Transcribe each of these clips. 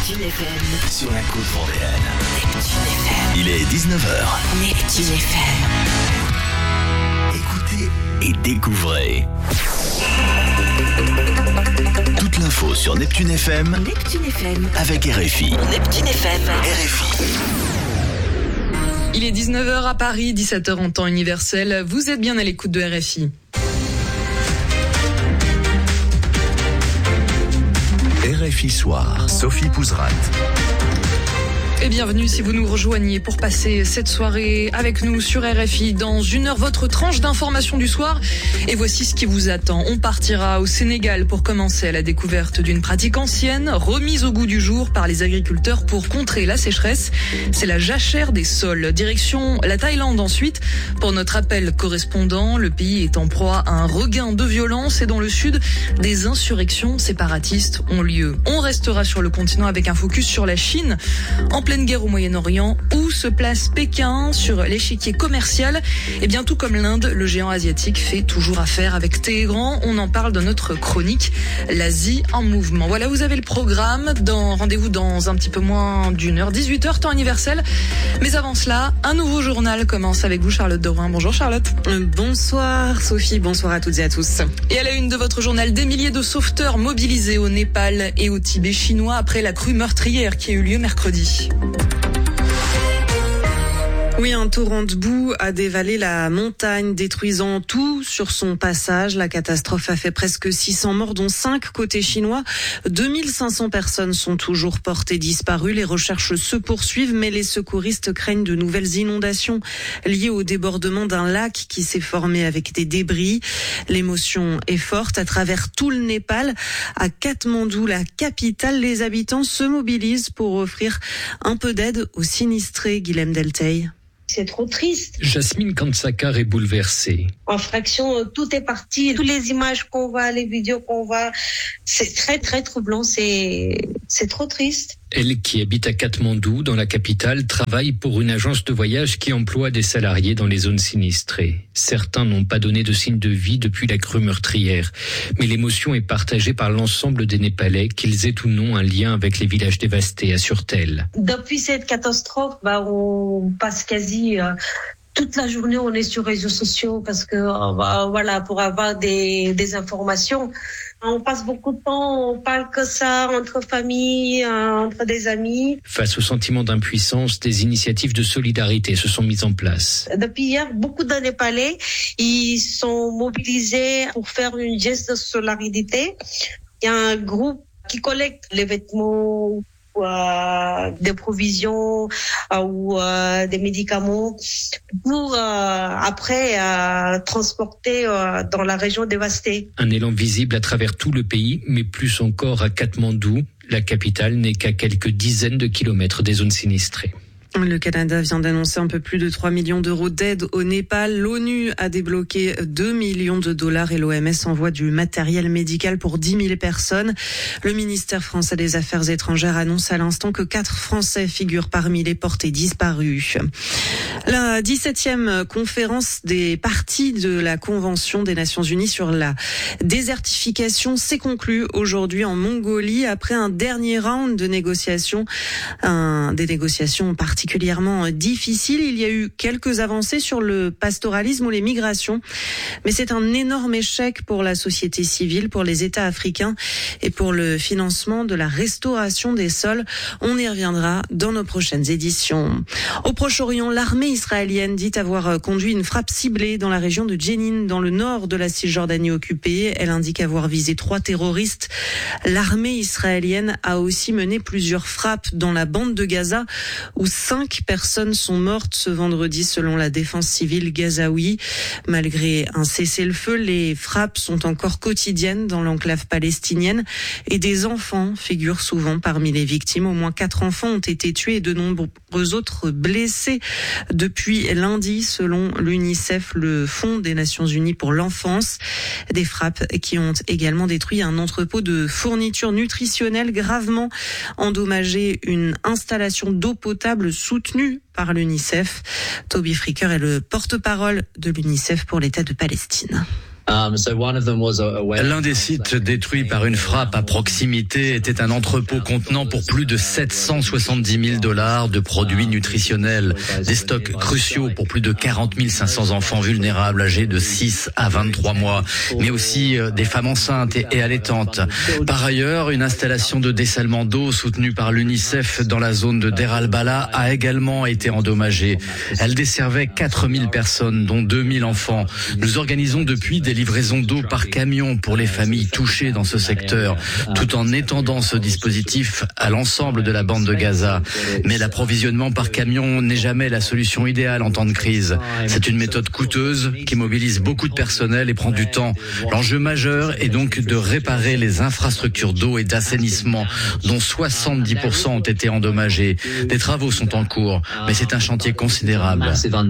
Neptune FM. Sur la côte vendéenne. Neptune FM. Il est 19h. Neptune FM. Écoutez et découvrez. Toute l'info sur Neptune FM. Neptune FM. Avec RFI. Neptune FM. RFI. Il est 19h à Paris, 17h en temps universel. Vous êtes bien à l'écoute de RFI. RFI Soir, Sophie Pouzrat. Et bienvenue si vous nous rejoignez pour passer cette soirée avec nous sur RFI. Dans une heure, votre tranche d'information du soir. Et voici ce qui vous attend. On partira au Sénégal pour commencer à la découverte d'une pratique ancienne, remise au goût du jour par les agriculteurs pour contrer la sécheresse. C'est la jachère des sols. Direction la Thaïlande ensuite. Pour notre appel correspondant, le pays est en proie à un regain de violence et dans le sud, des insurrections séparatistes ont lieu. On restera sur le continent avec un focus sur la Chine. En pleine guerre au Moyen-Orient, où se place Pékin sur l'échiquier commercial. Et bien tout comme l'Inde, le géant asiatique fait toujours affaire avec Téhéran. On en parle dans notre chronique l'Asie en mouvement. Voilà, vous avez le programme. Rendez-vous dans un petit peu moins d'une heure, 18h, temps universel. Mais avant cela, un nouveau journal commence avec vous, Charlotte Dorin. Bonjour Charlotte. Bonsoir Sophie, bonsoir à toutes et à tous. Et à la une de votre journal, des milliers de sauveteurs mobilisés au Népal et au Tibet chinois après la crue meurtrière qui a eu lieu mercredi. Oui, un torrent de boue a dévalé la montagne, détruisant tout sur son passage. La catastrophe a fait presque 600 morts, dont 5 côté chinois. 2500 personnes sont toujours portées disparues. Les recherches se poursuivent, mais les secouristes craignent de nouvelles inondations liées au débordement d'un lac qui s'est formé avec des débris. L'émotion est forte à travers tout le Népal. À Katmandou, la capitale, les habitants se mobilisent pour offrir un peu d'aide aux sinistrés. Guilhem Delteil. C'est trop triste. Jasmine Kansakar est bouleversée. En fraction, tout est parti. Toutes les images qu'on voit, les vidéos qu'on voit, c'est très, très troublant. C'est trop triste. Elle, qui habite à Katmandou, dans la capitale, travaille pour une agence de voyage qui emploie des salariés dans les zones sinistrées. Certains n'ont pas donné de signe de vie depuis la crue meurtrière. Mais l'émotion est partagée par l'ensemble des Népalais, qu'ils aient ou non un lien avec les villages dévastés, assure-t-elle. Depuis cette catastrophe, on passe quasi... toute la journée, on est sur les réseaux sociaux parce que voilà, pour avoir des informations. On passe beaucoup de temps, on parle que ça entre familles, entre des amis. Face au sentiment d'impuissance, des initiatives de solidarité se sont mises en place. Depuis hier, beaucoup de Népalais, ils sont mobilisés pour faire une geste de solidarité. Il y a un groupe qui collecte les vêtements, des provisions ou des médicaments pour après transporter dans la région dévastée. Un élan visible à travers tout le pays, mais plus encore à Katmandou. La capitale n'est qu'à quelques dizaines de kilomètres des zones sinistrées. Le Canada vient d'annoncer un peu plus de 3 millions d'euros d'aide au Népal. L'ONU a débloqué 2 millions de dollars et l'OMS envoie du matériel médical pour 10 000 personnes. Le ministère français des Affaires étrangères annonce à l'instant que 4 Français figurent parmi les portés disparus. La 17e conférence des parties de la Convention des Nations Unies sur la désertification s'est conclue aujourd'hui en Mongolie après un dernier round de négociations, des négociations particulièrement difficiles. Il y a eu quelques avancées sur le pastoralisme ou les migrations, mais c'est un énorme échec pour la société civile, pour les États africains et pour le financement de la restauration des sols. On y reviendra dans nos prochaines éditions. Au Proche-Orient, l'armée israélienne dit avoir conduit une frappe ciblée dans la région de Jenin, dans le nord de la Cisjordanie occupée. Elle indique avoir visé 3 terroristes. L'armée israélienne a aussi mené plusieurs frappes dans la bande de Gaza, où 5 personnes sont mortes ce vendredi selon la défense civile gazaoui. Malgré un cessez-le-feu, les frappes sont encore quotidiennes dans l'enclave palestinienne et des enfants figurent souvent parmi les victimes. Au moins 4 enfants ont été tués et de nombreux autres blessés depuis lundi selon l'UNICEF, le Fonds des Nations Unies pour l'enfance. Des frappes qui ont également détruit un entrepôt de fournitures nutritionnelles, gravement endommagé une installation d'eau potable soutenue par l'UNICEF. Toby Fricker est le porte-parole de l'UNICEF pour l'État de Palestine. L'un des sites détruits par une frappe à proximité était un entrepôt contenant pour plus de $770 000 de produits nutritionnels, des stocks cruciaux pour plus de 40 500 enfants vulnérables âgés de 6 à 23 mois, mais aussi des femmes enceintes et allaitantes. Par ailleurs, une installation de dessalement d'eau soutenue par l'UNICEF dans la zone de Der al-Bala a également été endommagée. Elle desservait 4000 personnes, dont 2000 enfants. Nous organisons depuis des livraisons d'eau par camion pour les familles touchées dans ce secteur, tout en étendant ce dispositif à l'ensemble de la bande de Gaza. Mais l'approvisionnement par camion n'est jamais la solution idéale en temps de crise. C'est une méthode coûteuse qui mobilise beaucoup de personnel et prend du temps. L'enjeu majeur est donc de réparer les infrastructures d'eau et d'assainissement, dont 70% ont été endommagées. Des travaux sont en cours, mais c'est un chantier considérable.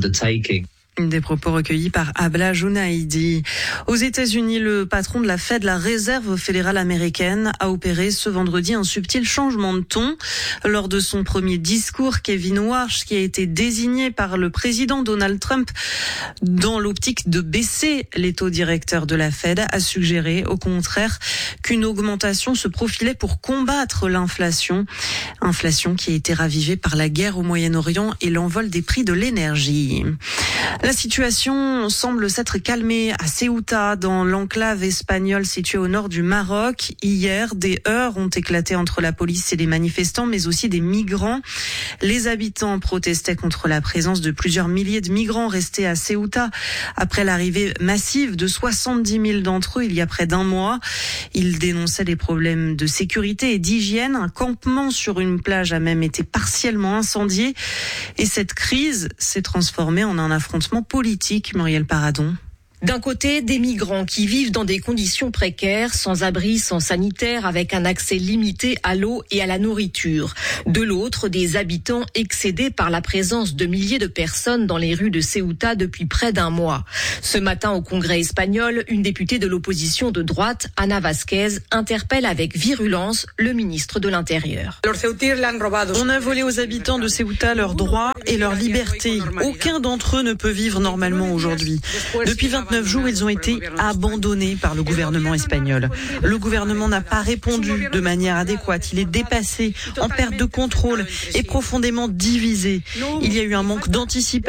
Des propos recueillis par Abla Jounaidi. Aux États-Unis, le patron de la Fed, la Réserve fédérale américaine, a opéré ce vendredi un subtil changement de ton. Lors de son premier discours, Kevin Warsh, qui a été désigné par le président Donald Trump dans l'optique de baisser les taux directeurs de la Fed, a suggéré au contraire qu'une augmentation se profilait pour combattre l'inflation. Inflation qui a été ravivée par la guerre au Moyen-Orient et l'envol des prix de l'énergie. La situation semble s'être calmée à Ceuta, dans l'enclave espagnole située au nord du Maroc. Hier, des heurts ont éclaté entre la police et les manifestants, mais aussi des migrants. Les habitants protestaient contre la présence de plusieurs milliers de migrants restés à Ceuta après l'arrivée massive de 70 000 d'entre eux il y a près d'un mois. Ils dénonçaient des problèmes de sécurité et d'hygiène. Un campement sur une plage a même été partiellement incendié. Et cette crise s'est transformée en un affrontement politique, Muriel Paradon. D'un côté, des migrants qui vivent dans des conditions précaires, sans abri, sans sanitaire, avec un accès limité à l'eau et à la nourriture. De l'autre, des habitants excédés par la présence de milliers de personnes dans les rues de Ceuta depuis près d'un mois. Ce matin, au Congrès espagnol, une députée de l'opposition de droite, Ana Vázquez, interpelle avec virulence le ministre de l'Intérieur. On a volé aux habitants de Ceuta leurs droits et leur liberté. Aucun d'entre eux ne peut vivre normalement aujourd'hui. Depuis 29 jours, ils ont été abandonnés par le gouvernement espagnol. Le gouvernement n'a pas répondu de manière adéquate. Il est dépassé, en perte de contrôle et profondément divisé. Il y a eu un manque d'anticipation